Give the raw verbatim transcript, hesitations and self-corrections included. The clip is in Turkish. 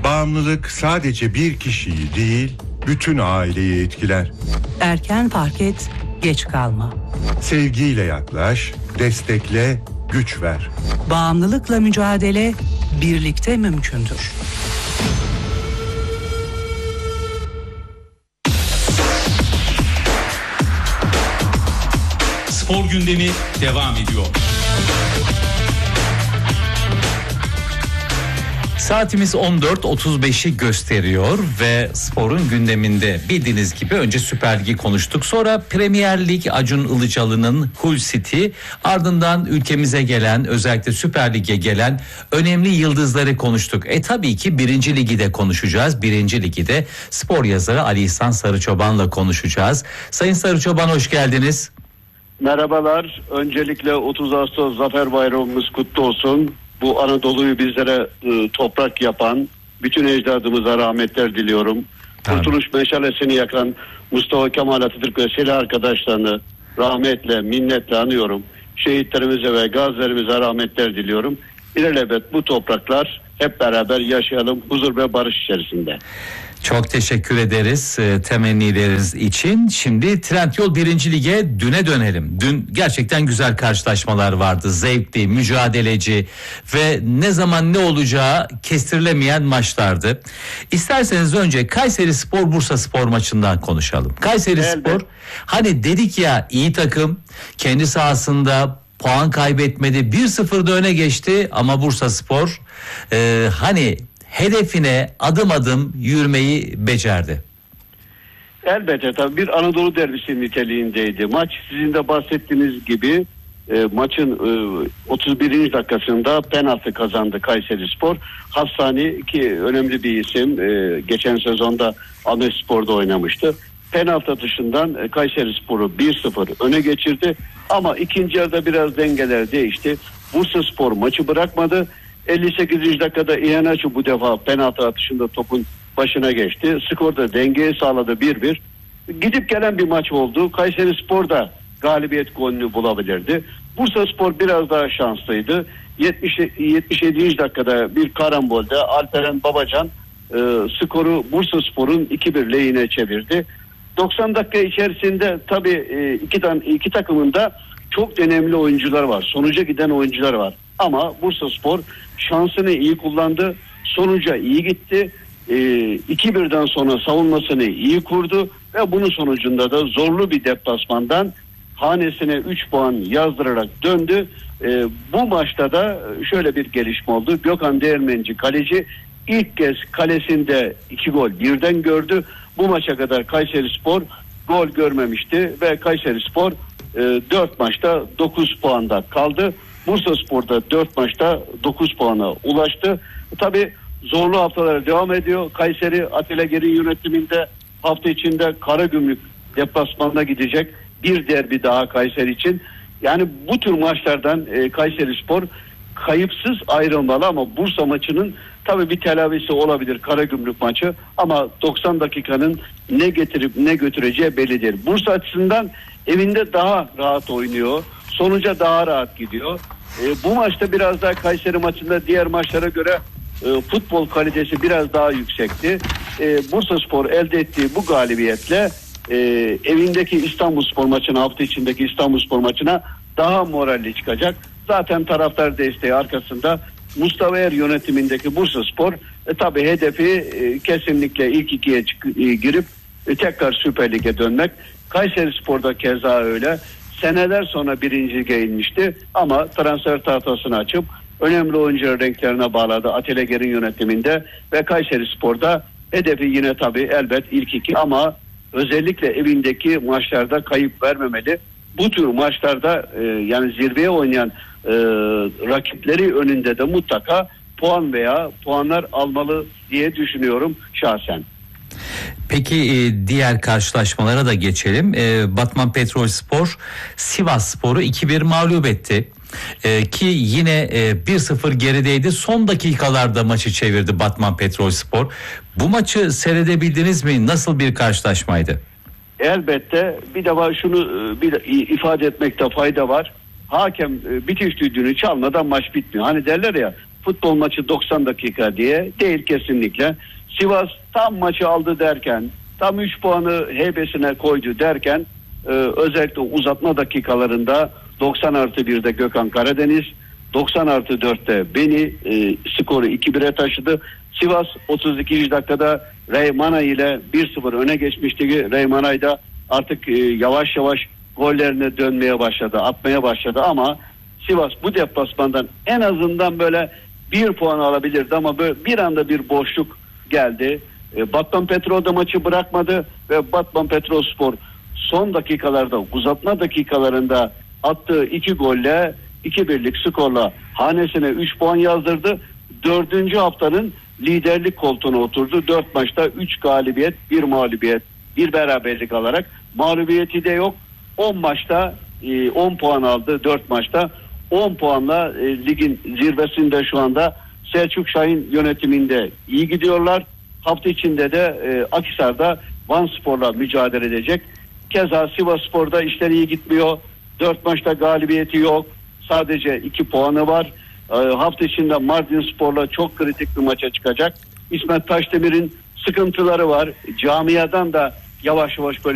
Bağımlılık sadece bir kişiyi değil, bütün aileyi etkiler. Erken fark et, geç kalma. Sevgiyle yaklaş, destekle, güç ver. Bağımlılıkla mücadele birlikte mümkündür. Spor gündemi devam ediyor. Saatimiz on dört otuz beşi gösteriyor ve sporun gündeminde bildiğiniz gibi önce Süper Lig'i konuştuk. Sonra Premier Lig, Acun Ilıcalı'nın Hull City, ardından ülkemize gelen, özellikle Süper Lig'e gelen önemli yıldızları konuştuk. E tabii ki Birinci Lig'i de konuşacağız. Birinci Lig'i de spor yazarı Ali İhsan Sarıçoban'la konuşacağız. Sayın Sarıçoban, hoş geldiniz. Merhabalar. Öncelikle otuz Ağustos Zafer Bayramımız kutlu olsun. Bu Anadolu'yu bizlere e, toprak yapan bütün ecdadımıza rahmetler diliyorum. Tabii. Kurtuluş meşalesini yakan Mustafa Kemal Atatürk ve silah arkadaşlarını rahmetle, minnetle anıyorum. Şehitlerimize ve gazilerimize rahmetler diliyorum. İlelebet bu topraklar hep beraber yaşayalım huzur ve barış içerisinde. Çok teşekkür ederiz e, temennileriniz için. Şimdi Trendyol Birinci Lig'e düne dönelim. Dün gerçekten güzel karşılaşmalar vardı. Zevkli, mücadeleci ve ne zaman ne olacağı kestirilemeyen maçlardı. İsterseniz önce Kayserispor Bursaspor maçından konuşalım. Kayserispor, hani dedik ya, iyi takım, kendi sahasında puan kaybetmedi, bir sıfırda öne geçti ama Bursaspor e, hani hedefine adım adım yürümeyi becerdi. Elbette tabii bir Anadolu derbisi niteliğindeydi. Maç sizin de bahsettiğiniz gibi e, maçın e, otuz birinci dakikasında penaltı kazandı Kayserispor. Hassani ki önemli bir isim, e, geçen sezonda Ahmetspor'da oynamıştı. Penaltı atışından e, Kayserispor'u bir sıfır öne geçirdi ama ikinci yarıda biraz dengeler değişti. Bursaspor maçı bırakmadı. elli sekizinci dakikada İheanacho bu defa penaltı atışında topun başına geçti. Skorda dengeyi sağladı bir bir. Gidip gelen bir maç oldu. Kayserispor da galibiyet golünü bulabilirdi. Bursaspor biraz daha şanslıydı. yetmiş, yetmiş yedinci dakikada bir karambolde Alperen Babacan e, skoru Bursaspor'un iki bir lehine çevirdi. doksan dakika içerisinde tabii e, iki, tan- iki takımın da çok önemli oyuncular var. Sonuca giden oyuncular var. Ama Bursaspor şansını iyi kullandı. Sonuca iyi gitti. E, iki birden sonra savunmasını iyi kurdu. Ve bunun sonucunda da zorlu bir deplasmandan hanesine üç puan yazdırarak döndü. E, bu maçta da şöyle bir gelişme oldu. Gökhan Değirmenci kaleci ilk kez kalesinde iki gol birden gördü. Bu maça kadar Kayserispor gol görmemişti. Ve Kayserispor e, dört maçta dokuz puanda kaldı. Bursaspor'da dört maçta dokuz puana ulaştı. Tabii zorlu haftalar devam ediyor. Kayseri Atilla Ger'in yönetiminde hafta içinde Karagümrük deplasmanına gidecek. Bir derbi daha Kayseri için. Yani bu tür maçlardan e, Kayserispor kayıpsız ayrılmalı ama Bursa maçının tabii bir telafisi olabilir, Karagümrük maçı, ama doksan dakikanın ne getirip ne götüreceği bellidir. Bursa açısından evinde daha rahat oynuyor. Sonuca daha rahat gidiyor. E, bu maçta biraz daha Kayseri maçında diğer maçlara göre e, futbol kalitesi biraz daha yüksekti. E, Bursaspor elde ettiği bu galibiyetle e, evindeki İstanbulspor maçına, hafta içindeki İstanbulspor maçına daha moralli çıkacak. Zaten taraftar desteği arkasında. Mustafa Er yönetimindeki Bursaspor e, tabii hedefi e, kesinlikle ilk ikiye çık- e, girip e, tekrar Süper Lig'e dönmek. Kayserispor'da keza öyle. Seneler sonra birinci lige inmişti ama transfer tahtasını açıp önemli oyuncuların renklerine bağladı Atilla Ger'in yönetiminde ve Kayserispor'da hedefi yine tabii elbet ilk iki, ama özellikle evindeki maçlarda kayıp vermemeli. Bu tür maçlarda e, yani zirveye oynayan e, rakipleri önünde de mutlaka puan veya puanlar almalı diye düşünüyorum şahsen. Peki diğer karşılaşmalara da geçelim. Batman Petrolspor Sivasspor'u iki bir mağlup etti. Ki yine bir sıfır gerideydi. Son dakikalarda maçı çevirdi Batman Petrolspor. Bu maçı seyredebildiniz mi? Nasıl bir karşılaşmaydı? Elbette bir defa şunu bir ifade etmekte fayda var. Hakem bitiş düdüğünü çalmadan maç bitmiyor. Hani derler ya, futbol maçı doksan dakika diye değil kesinlikle. Sivas tam maçı aldı derken, tam üç puanı heybesine koydu derken e, özellikle uzatma dakikalarında doksan artı birde Gökhan Karadeniz, doksan artı dörtte Beni e, skoru iki bire taşıdı. Sivas otuz ikinci dakikada Reymana ile bir sıfır öne geçmişti. Reymana da artık e, yavaş yavaş gollerine dönmeye başladı, atmaya başladı ama Sivas bu deplasmandan en azından böyle bir puan alabilirdi ama böyle bir anda bir boşluk geldi. E, Batman Petrol da maçı bırakmadı ve Batman Petrolspor son dakikalarda, uzatma dakikalarında attığı iki golle iki birlik skorla hanesine üç puan yazdırdı. Dördüncü haftanın liderlik koltuğuna oturdu. Dört maçta üç galibiyet, bir mağlubiyet, bir beraberlik alarak mağlubiyeti de yok. On maçta on puan aldı. Dört maçta on puanla e, ligin zirvesinde şu anda. Selçuk Şahin yönetiminde iyi gidiyorlar. Hafta içinde de e, Akhisar'da Vanspor'la mücadele edecek. Keza Sivasspor'da işleri iyi gitmiyor. Dört maçta galibiyeti yok. Sadece iki puanı var. E, hafta içinde Mardinspor'la çok kritik bir maça çıkacak. İsmet Taşdemir'in sıkıntıları var. Camiadan da yavaş yavaş böyle